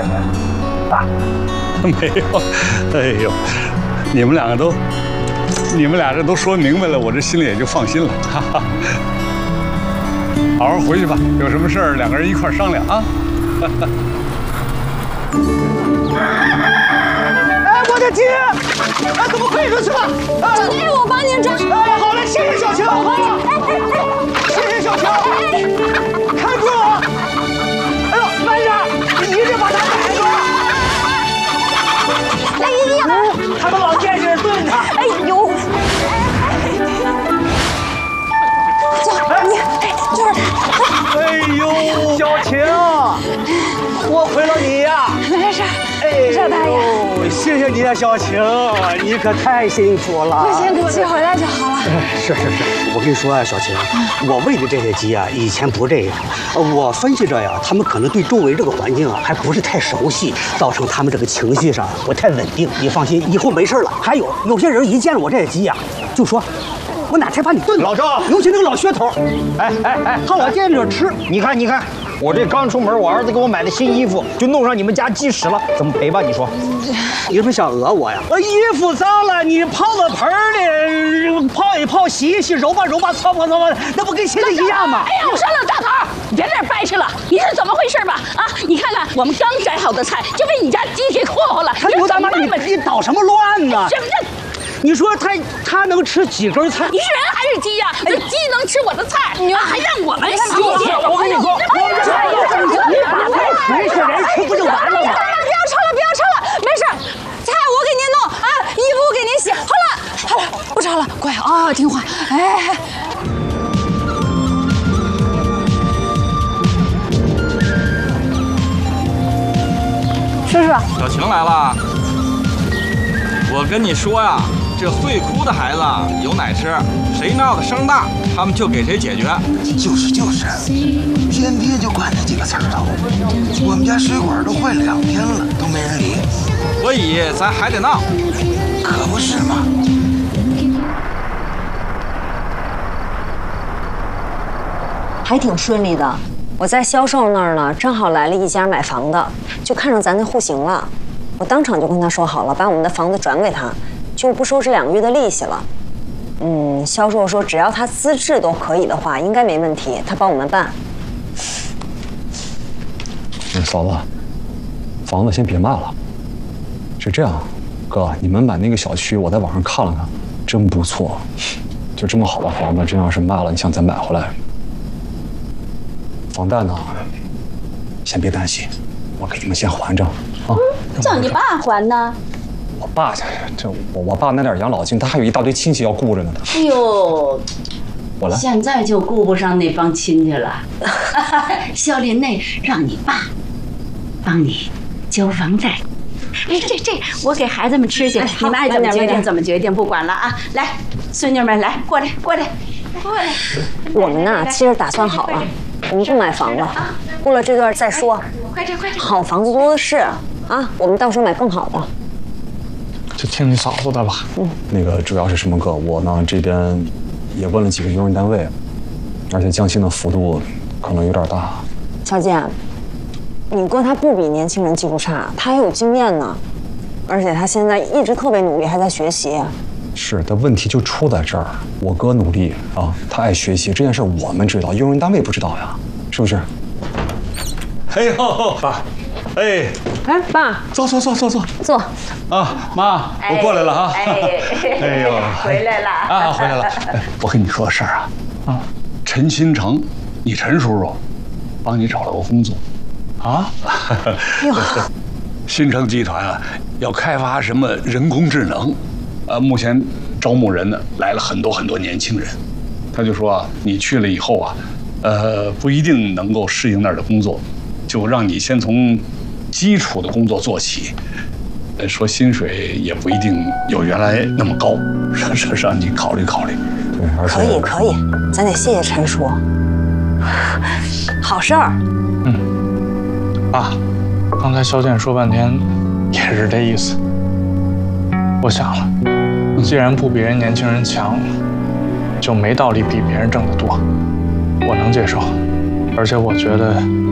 见面啊？ 没有，哎呦，你们俩这都说明白了，我这心里也就放心了。哈哈，好好回去吧，有什么事儿两个人一块儿商量啊。 哎，我的鸡！哎，怎么飞出去了？ 小弟，我帮您抓。 哎，好嘞，谢谢小晴。谢谢小晴。看住我！哎呦，慢点，你一直把它逮住。 哎呀！ 他们老惦记着炖它。 哎呦！走，你就是他。 哎呦，小晴，多亏了你呀！ 没事，没事，大爷。 谢谢你啊，小晴，你可太辛苦了。 不行，寄回来就好了。 是，我跟你说啊，小晴，我喂的这些鸡啊，以前不这样。我分析着呀，他们可能对周围这个环境啊，还不是太熟悉，造成他们这个情绪上不太稳定。你放心，以后没事了。还有些人一见了我这些鸡呀，就说。我哪天把你炖了？ 老赵， 尤其那个老薛头， 哎， 他老惦记着吃。 你看，我这刚出门，我儿子给我买的新衣服就弄上你们家鸡屎了，怎么赔吧？你说？ 你是不是想讹我呀？衣服脏了，你泡到盆里泡一泡，洗一洗，揉吧，搓吧，那不跟现在一样吗？ 哎呀，我说老大头，你别在这掰扯了，你是怎么回事吧？啊，你看看我们刚摘好的菜就被你家鸡给霍霍了。 他刘大妈，你捣什么乱呢？ 什么叫？ 你说他能吃几根菜？ 你是人还是鸡呀？这鸡能吃我的菜，还让我们洗？ 我跟你说， 你把菜谁是人吃不就完了吗？ 不要吵了，没事，菜我给您弄啊，衣服我给您洗。好了，不吵了，乖啊，听话。哎。叔叔， 小晴来了。我跟你说呀，这会哭的孩子有奶吃，谁闹的声大，他们就给谁解决。 就是，偏偏就惯那几个刺儿头。我们家水管都坏了2天了，都没人理。 所以咱还得闹。 可不是嘛。 还挺顺利的。我在销售那儿呢，正好来了一家买房的，就看上咱那户型了。我当场就跟他说好了，把我们的房子转给他，就不收这2个月的利息了。销售说只要他资质都可以的话，应该没问题，他帮我们办。 嫂子，房子先别卖了。是这样，哥，你们买那个小区，我在网上看了看，真不错。就这么好的房子，真要是卖了，你想再买回来，房贷呢，先别担心，我给你们先还着。啊， 叫你爸还呢？ 我爸我爸那点养老金，他还有一大堆亲戚要顾着呢。 哎呦， 我来， 现在就顾不上那帮亲戚了。肖林内让你爸帮你交房贷。哎，这我给孩子们吃去，你们爱怎么决定怎么决定，不管了啊！来，孙女们来，过来。 我们呢，其实打算好了，我们不买房了，过了这段再说。 快点！ 好房子多的是啊，我们到时候买更好的。 就听你嫂子的吧。那个主要是什么哥，我呢这边也问了几个用人单位，而且降薪的幅度可能有点大。 小姐，你哥他不比年轻人技术差，他还有经验呢，而且他现在一直特别努力，还在学习。 是，但问题就出在这儿，我哥努力啊，他爱学习这件事我们知道，用人单位不知道呀，是不是？ 哎呦，爸，哎， 爸， 坐。啊，妈，我过来了啊。哎呦， 回来了啊，回来了。哎，我跟你说个事儿啊，陈新成，你陈叔叔，帮你找了个工作，啊。 哟， 新城集团啊，要开发什么人工智能，目前招募人呢，来了很多年轻人，他就说啊，你去了以后啊，不一定能够适应那儿的工作。就让你先从基础的工作做起，说薪水也不一定有原来那么高，让你考虑考虑。 对，而且可以，咱得谢谢陈叔，好事儿。 爸，刚才肖剑说半天，也是这意思。我想了，既然不比人年轻人强，就没道理比别人挣得多，我能接受，而且我觉得。